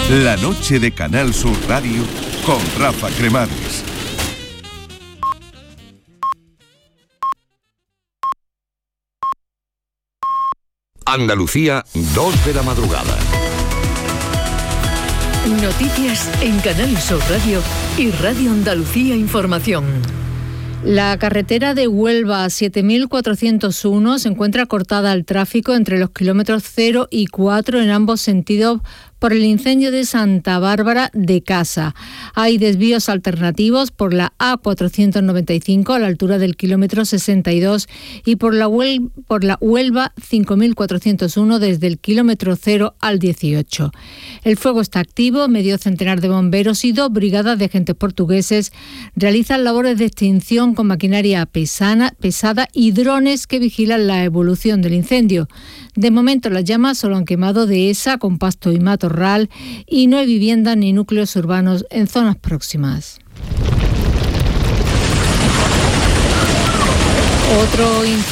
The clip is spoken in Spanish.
La noche de Canal Sur Radio con Rafa Cremades. Andalucía, 2 de la madrugada. Noticias en Canal Sur Radio y Radio Andalucía Información. La carretera de Huelva 7401 se encuentra cortada al tráfico entre los kilómetros 0 y 4 en ambos sentidos por el incendio de Santa Bárbara de Casa. Hay desvíos alternativos por la A495 a la altura del kilómetro 62 y por la Huelva 5401 desde el kilómetro 0 al 18. El fuego está activo, medio centenar de bomberos y 2 brigadas de agentes portugueses realizan labores de extinción con maquinaria pesada y drones que vigilan la evolución del incendio. De momento las llamas solo han quemado dehesa con pasto y matorral y no hay viviendas ni núcleos urbanos en zonas próximas. Otro